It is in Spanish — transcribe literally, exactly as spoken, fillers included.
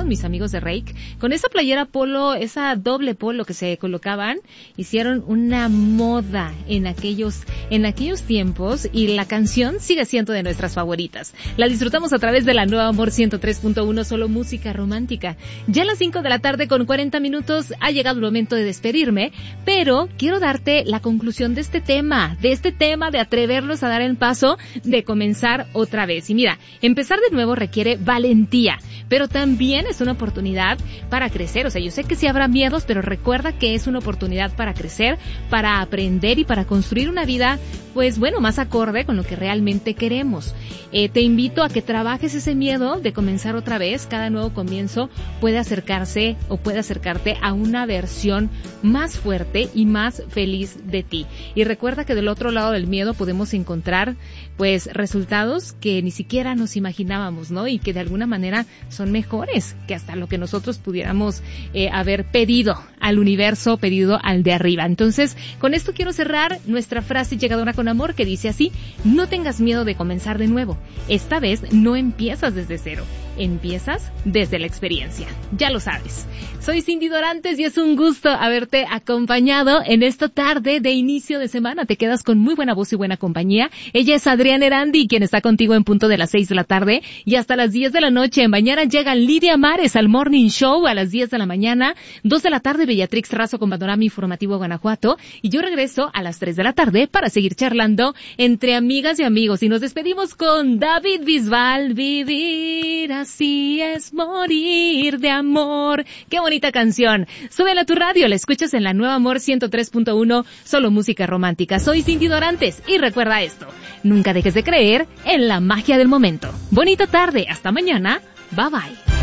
hicieron mis amigos de Rake. Con esa playera polo, esa doble polo que se colocaban, hicieron una moda en aquellos, en aquellos tiempos, y la canción sigue siendo de nuestras favoritas. La disfrutamos a través de la Nueva Amor ciento tres punto uno, solo música romántica. Ya a las cinco de la tarde con cuarenta minutos ha llegado el momento de despedirme, pero quiero darte la conclusión de este tema, de este tema de atrevernos a dar el paso de comenzar otra vez. Y mira, empezar de nuevo requiere valentía, pero también es una oportunidad para crecer. O sea, yo sé que sí habrá miedos, pero recuerda que es una oportunidad para crecer, para aprender y para construir una vida, pues bueno, más acorde con lo que realmente queremos. Eh, te invito a que trabajes ese miedo de comenzar otra vez. Cada nuevo comienzo puede acercarse o puede acercarte a una versión más fuerte y más feliz de ti. Y recuerda que del otro lado del miedo podemos encontrar pues resultados que ni siquiera nos imaginábamos, ¿no? Y que de alguna manera son mejores que hasta lo que nosotros pudiéramos eh, haber pedido al universo, pedido al de arriba. Entonces, con esto quiero cerrar nuestra frase llegadora con amor, que dice así: no tengas miedo de comenzar de nuevo. Esta vez no empiezas desde cero, empiezas desde la experiencia. Ya lo sabes. Soy Cindy Dorantes y es un gusto haberte acompañado en esta tarde de inicio de semana. Te quedas con muy buena voz y buena compañía. Ella es Adriana Erandi, quien está contigo en punto de las seis de la tarde y hasta las diez de la noche. Mañana llega Lidia Mares al Morning Show a las diez de la mañana, dos de la tarde Bellatrix Razo con Panorama Informativo Guanajuato, y yo regreso a las tres de la tarde para seguir charlando entre amigas y amigos. Y nos despedimos con David Bisbal, Vivir así es morir de amor. ¡Qué bonita canción! Súbela a tu radio, la escuchas en la Nueva Amor ciento tres punto uno, solo música romántica. Soy Cindy Dorantes y recuerda esto: nunca dejes de creer en la magia del momento. Bonita tarde, hasta mañana, bye bye.